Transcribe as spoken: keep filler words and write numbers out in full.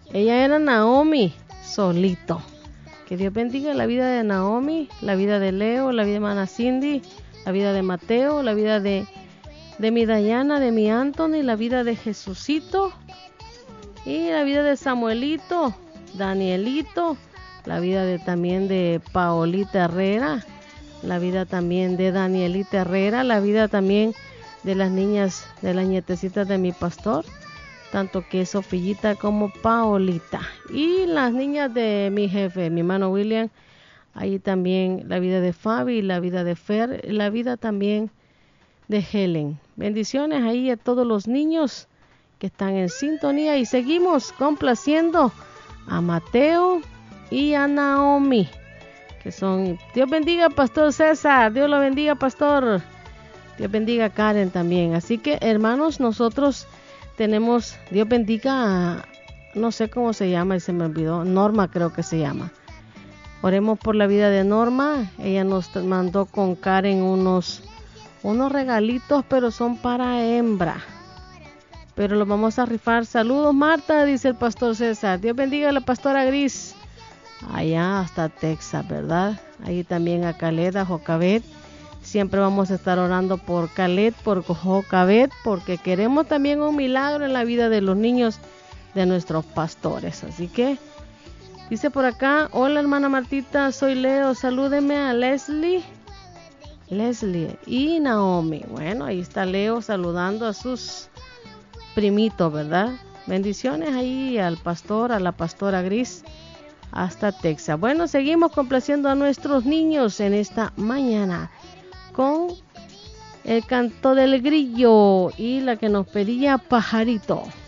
Ella era Naomi solito. Que Dios bendiga la vida de Naomi, la vida de Leo, la vida de hermana Cindy, la vida de Mateo, la vida de, de mi Dayana, de mi Anthony, la vida de Jesucito y la vida de Samuelito, Danielito, la vida de también de Paolita Herrera, la vida también de Danielita Herrera, la vida también de las niñas, de las nietecitas de mi pastor, tanto que Sofillita como Paolita, y las niñas de mi jefe, mi hermano William, ahí también la vida de Fabi, la vida de Fer, la vida también de Helen. Bendiciones ahí a todos los niños que están en sintonía, y seguimos complaciendo a Mateo y a Naomi, que son, Dios bendiga Pastor César, Dios lo bendiga Pastor, Dios bendiga a Karen también. Así que hermanos, nosotros tenemos, Dios bendiga a, no sé cómo se llama y se me olvidó, Norma creo que se llama. Oremos por la vida de Norma. Ella nos mandó con Karen unos, unos regalitos, pero son para hembra. Pero los vamos a rifar. Saludos Marta, dice el Pastor César. Dios bendiga a la Pastora Gris. Allá hasta Texas, ¿verdad? Ahí también a Caled, a Jocabet. Siempre vamos a estar orando por Caled, por Jocabet, porque queremos también un milagro en la vida de los niños de nuestros pastores. Así que, dice por acá, hola hermana Martita, soy Leo, salúdeme a Leslie, Leslie y Naomi. Bueno, ahí está Leo saludando a sus primitos, ¿verdad? Bendiciones ahí al pastor, a la pastora Gris, hasta Texas. Bueno, seguimos complaciendo a nuestros niños en esta mañana con el canto del grillo y la que nos pedía Pajarito.